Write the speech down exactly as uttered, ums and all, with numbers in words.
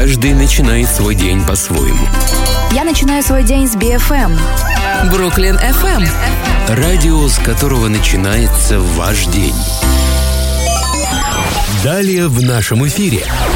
Каждый начинает свой день по-своему. Я начинаю свой день с би эф эм. Бруклин эф эм. Радио, с которого начинается ваш день. Далее в нашем эфире.